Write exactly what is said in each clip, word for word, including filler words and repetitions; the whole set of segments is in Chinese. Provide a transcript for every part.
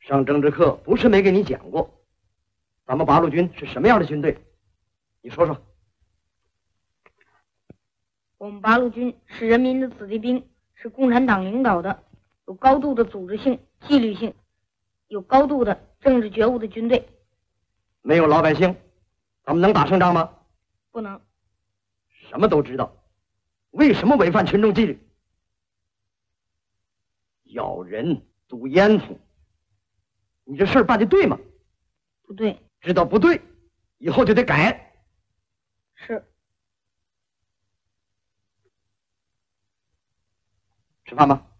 上政治课不是没给你讲过，咱们八路军是什么样的军队？你说说。 我们八路军是人民的子弟兵，是共产党领导的，有高度的组织性、纪律性，有高度的政治觉悟的军队。 没有老百姓，咱们能打胜仗吗？ 不能。 什么都知道，为什么违反群众纪律？咬人、堵烟囱，你这事儿办的对吗？ 不对。 知道不对，以后就得改。 是。 吃饭吧。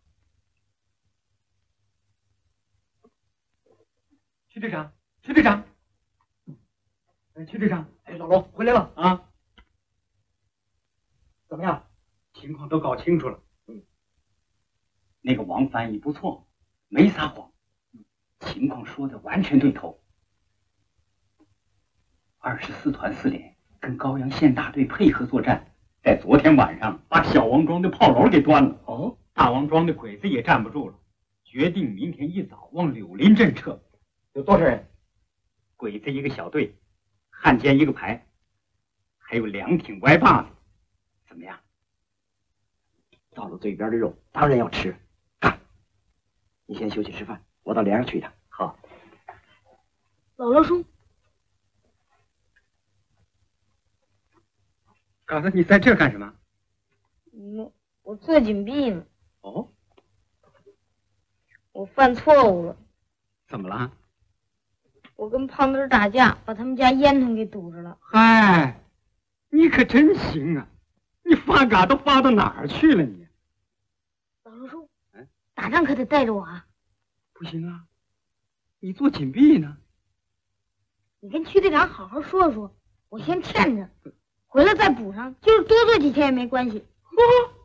徐队长，徐队长，哎，徐队长， 哎，老罗回来了啊？ 怎么样？ 情况都搞清楚了。嗯，那个王翻译不错，没撒谎，情况说的完全对头。二十四团司令跟高阳县大队配合作战，在昨天晚上把小王庄的炮楼给端了。 哦， 大王庄的鬼子也站不住了，决定明天一早往柳林镇撤。 有多少人？ 鬼子一个小队，汉奸一个排，还有两挺歪把子。怎么样？ 到了嘴边的肉，当然要吃。干！你先休息吃饭，我到连上去一趟。 好。 老罗叔， 刚才你在这干什么？ 嗯，我做紧闭呢。 哦。 我犯错误了。 怎么了？ 我跟胖墩打架，把他们家烟囱给堵着了。 嗨，你可真行啊！你发嘎都发到哪儿去了你？ 老罗叔，嗯，打仗可得带着我啊！ 不行啊，你做紧闭呢。 你跟区队长好好说说，我先欠着，回来再补上，就是多做几天也没关系。 呵。